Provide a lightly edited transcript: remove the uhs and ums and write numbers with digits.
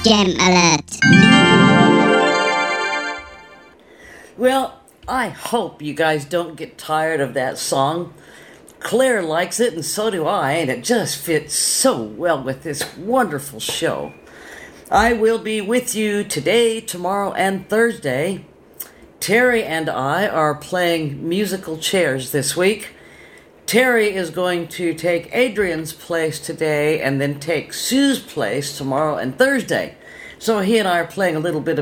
Gem alert. Well, I hope you guys don't get tired of that song. Claire likes it, and so do I, and it just fits so well with this wonderful show. I will be with you today, tomorrow, and Thursday. Terry and I are playing musical chairs this week. Terry is going to take Adrian's place today and then take Sue's place tomorrow and Thursday. So he and I are playing a little bit of